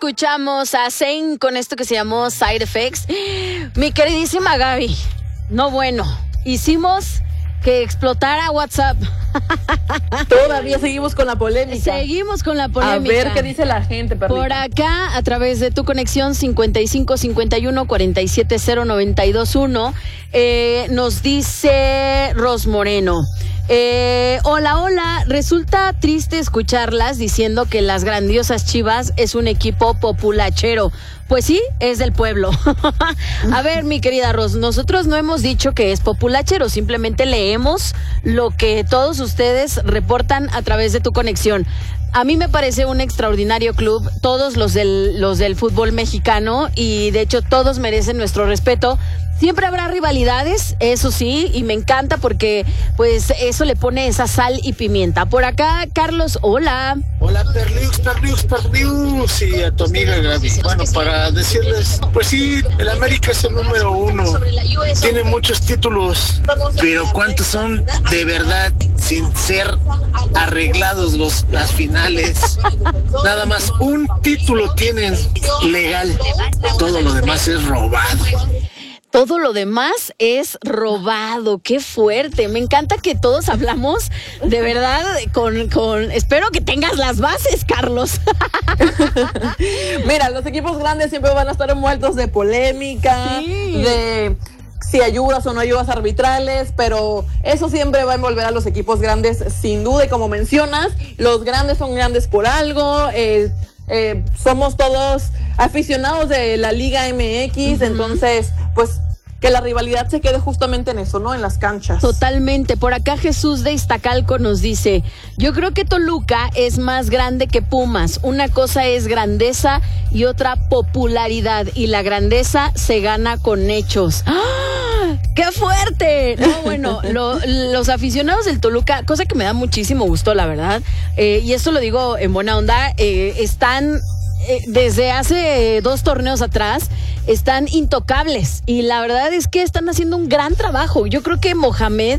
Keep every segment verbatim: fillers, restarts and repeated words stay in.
escuchamos a Zayn con esto que se llamó Side Effects. Mi queridísima Gaby, no bueno, hicimos que explotara WhatsApp. Todavía seguimos con la polémica. Seguimos con la polémica. A ver qué dice la gente, Perlita. Por acá, a través de tu conexión cincuenta y cinco cincuenta y uno cuarenta y siete cero noventa y dos uno, eh, nos dice Ros Moreno. Eh, hola, hola. Resulta triste escucharlas diciendo que las grandiosas Chivas es un equipo populachero. Pues sí, es del pueblo. A ver, mi querida Ros, nosotros no hemos dicho que es populachero, simplemente leemos lo que todos ustedes reportan a través de tu conexión. A mí me parece un extraordinario club, todos los del, los del fútbol mexicano, y de hecho todos merecen nuestro respeto. Siempre habrá rivalidades, eso sí, y me encanta porque pues eso le pone esa sal y pimienta. Por acá, Carlos, hola. Hola, Perliux, Perliux, Perliux, y a tu amiga Gaby. Bueno, para decirles, pues sí, el América es el número uno, tiene muchos títulos, pero ¿cuántos son de verdad sin ser arreglados los, las finales? Nada más un título tienen legal, todo lo demás es robado. Todo lo demás es robado. ¡Qué fuerte! Me encanta que todos hablamos de verdad con... con espero que tengas las bases, Carlos. Mira, los equipos grandes siempre van a estar envueltos de polémica, sí, de si ayudas o no ayudas arbitrales, pero eso siempre va a envolver a los equipos grandes sin duda. Y como mencionas, los grandes son grandes por algo. Eh, eh, somos todos aficionados de la Liga M X, uh-huh. Entonces, pues que la rivalidad se quede justamente en eso, ¿no? En las canchas. Totalmente. Por acá Jesús de Iztacalco nos dice, yo creo que Toluca es más grande que Pumas. Una cosa es grandeza y otra popularidad, y la grandeza se gana con hechos. ¡Ah! ¡Qué fuerte! No, bueno, lo, los aficionados del Toluca, cosa que me da muchísimo gusto, la verdad, eh, y esto lo digo en buena onda, eh, están... Eh, desde hace dos torneos atrás están intocables, y la verdad es que están haciendo un gran trabajo. Yo creo que Mohamed,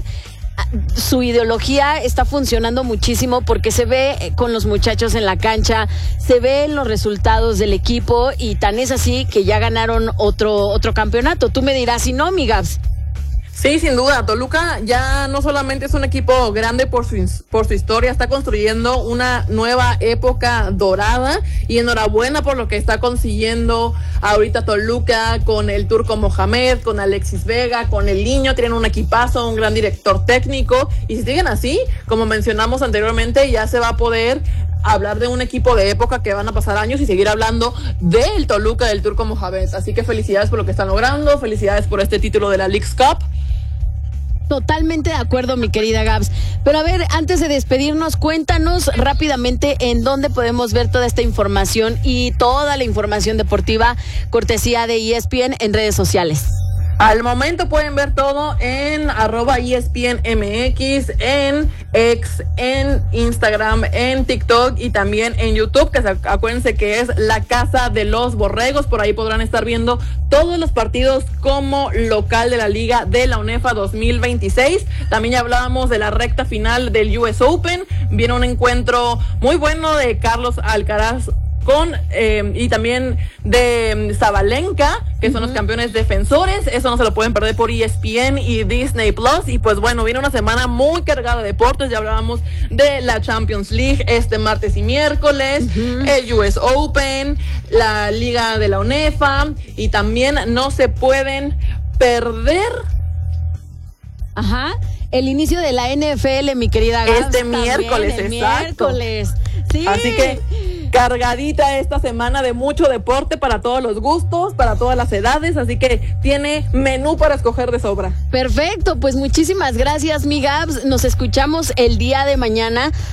su ideología está funcionando muchísimo porque se ve con los muchachos en la cancha, se ve en los resultados del equipo, y tan es así que ya ganaron otro, otro campeonato. Tú me dirás si no, mi Gabs. Sí, sin duda, Toluca ya no solamente es un equipo grande por su, por su historia, está construyendo una nueva época dorada, y enhorabuena por lo que está consiguiendo ahorita Toluca con el Turco Mohamed, con Alexis Vega, con el Niño. Tienen un equipazo, un gran director técnico, y si siguen así, como mencionamos anteriormente, ya se va a poder hablar de un equipo de época que van a pasar años y seguir hablando del Toluca, del Turco Mohamed. Así que felicidades por lo que están logrando, felicidades por este título de la Leagues Cup. Totalmente de acuerdo, mi querida Gabs. Pero a ver, antes de despedirnos, cuéntanos rápidamente en dónde podemos ver toda esta información y toda la información deportiva cortesía de E S P N en redes sociales. Al momento pueden ver todo en arroba E S P N M X, en X, en Instagram, en TikTok y también en YouTube, que se, acuérdense que es la Casa de los Borregos. Por ahí podrán estar viendo todos los partidos como local de la Liga de la UNEFA dos mil veintiséis. También ya hablábamos de la recta final del U S Open. Viene un encuentro muy bueno de Carlos Alcaraz con eh, y también de Sabalenka, que son uh-huh. los campeones defensores. Eso no se lo pueden perder por E S P N y Disney Plus. Y pues bueno, viene una semana muy cargada de deportes. Ya hablábamos de la Champions League este martes y miércoles, uh-huh. el U S Open, la Liga de la UNEFA, y también no se pueden perder Ajá, el inicio de la N F L, mi querida Gabs. Este miércoles, el exacto. miércoles. Sí. Así que cargadita esta semana de mucho deporte para todos los gustos, para todas las edades, así que tiene menú para escoger de sobra. Perfecto, pues muchísimas gracias, mi Gabs. Nos escuchamos el día de mañana.